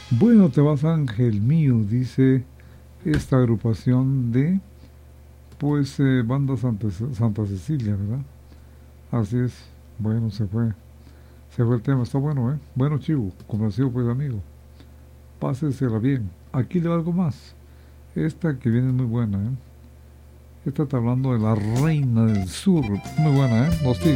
Bueno, te vas ángel mío, dice esta agrupación de, pues, banda Santa Cecilia, ¿verdad? Así es. Bueno, se fue el tema, está bueno, ¿eh? Bueno, chivo, convencido pues amigo, pásesela bien. Aquí le va algo más. Esta que viene es muy buena, ¿eh? Esta está hablando de la reina del sur, muy buena, ¿eh? Nos